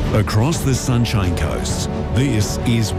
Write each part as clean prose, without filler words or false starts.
Across the Sunshine Coast, this is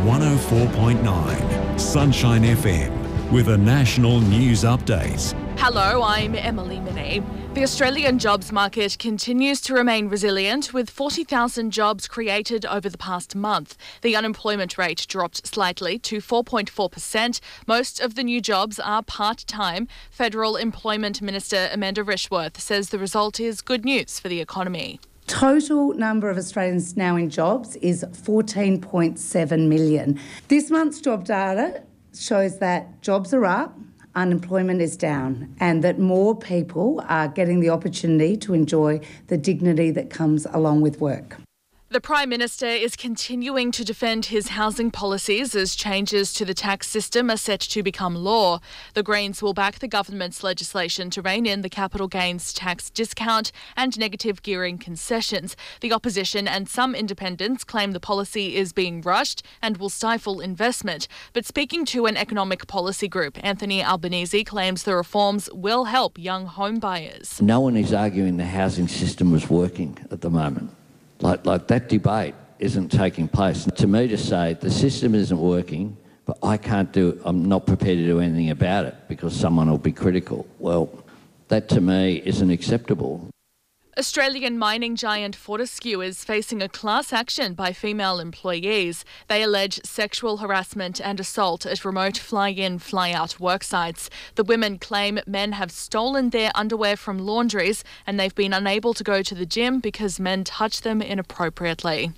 104.9 Sunshine FM with a national news update. Hello, I'm Emily Minnie. The Australian jobs market continues to remain resilient, with 40,000 jobs created over the past month. The unemployment rate dropped slightly to 4.4%. Most of the new jobs are part-time. Federal Employment Minister Amanda Rishworth says the result is good news for the economy. Total number of Australians now in jobs is 14.7 million. This month's job data shows that jobs are up, unemployment is down, and that more people are getting the opportunity to enjoy the dignity that comes along with work. The Prime Minister is continuing to defend his housing policies as changes to the tax system are set to become law. The Greens will back the government's legislation to rein in the capital gains tax discount and negative gearing concessions. The opposition and some independents claim the policy is being rushed and will stifle investment. But speaking to an economic policy group, Anthony Albanese claims the reforms will help young home buyers. No one is arguing the housing system is working at the moment. Like that debate isn't taking place. To me, to say the system isn't working, but I'm not prepared to do anything about it because someone will be critical. Well, that to me isn't acceptable. Australian mining giant Fortescue is facing a class action by female employees. They allege sexual harassment and assault at remote fly-in, fly-out work sites. The women claim men have stolen their underwear from laundries and they've been unable to go to the gym because men touch them inappropriately.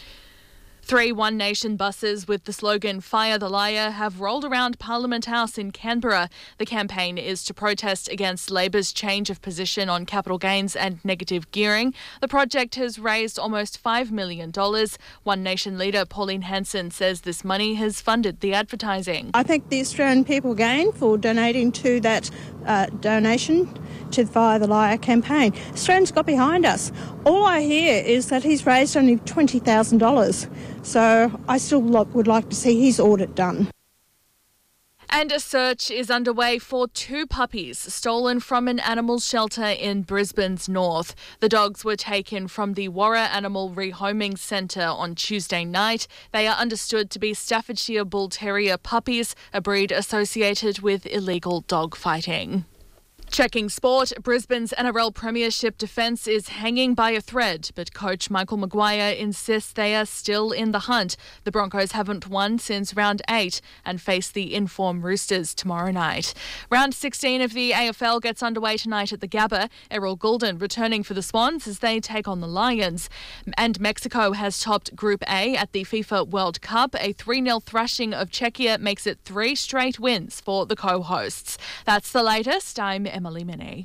3 One Nation buses with the slogan "Fire the Liar" have rolled around Parliament House in Canberra. The campaign is to protest against Labor's change of position on capital gains and negative gearing. The project has raised almost $5 million. One Nation leader Pauline Hanson says this money has funded the advertising. I thank the Australian people again for donating to that donation to the Fire the Liar campaign. Australians got behind us. All I hear is that he's raised only $20,000. So I still would like to see his audit done. And a search is underway for 2 puppies stolen from an animal shelter in Brisbane's north. The dogs were taken from the Warra Animal Rehoming Centre on Tuesday night. They are understood to be Staffordshire Bull Terrier puppies, a breed associated with illegal dog fighting. Checking sport, Brisbane's NRL Premiership defence is hanging by a thread, but coach Michael Maguire insists they are still in the hunt. The Broncos haven't won since round 8 and face the in-form Roosters tomorrow night. Round 16 of the AFL gets underway tonight at the Gabba. Errol Goulden returning for the Swans as they take on the Lions. And Mexico has topped Group A at the FIFA World Cup. A 3-0 thrashing of Czechia makes it 3 straight wins for the co-hosts. That's the latest. I'm Emily Minnie.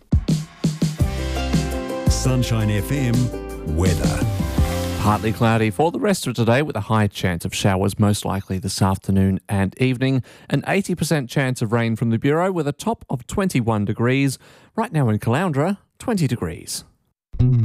Sunshine FM weather. Partly cloudy for the rest of today with a high chance of showers most likely this afternoon and evening. An 80% chance of rain from the Bureau with a top of 21 degrees. Right now in Caloundra, 20 degrees.